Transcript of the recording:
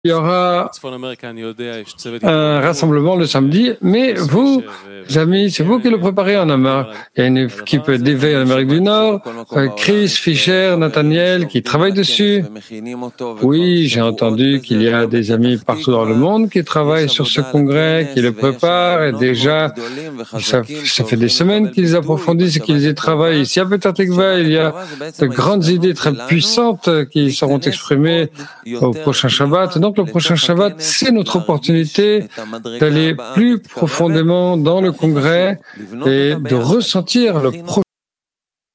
Il y aura un rassemblement le samedi, mais vous, amis, c'est vous qui le préparez en Amérique. Il y a une équipe d'éveil en Amérique du Nord, Chris, Fischer, Nathaniel, qui travaillent dessus. Oui, j'ai entendu qu'il y a des amis partout dans le monde qui travaillent sur ce congrès, qui le préparent, et déjà, ça fait des semaines qu'ils approfondissent et qu'ils y travaillent. Ici à Petah Tikva, il y a de grandes idées très puissantes qui seront exprimées au prochain Shabbat. Donc le prochain Shabbat, c'est notre opportunité d'aller plus profondément dans le congrès et de ressentir le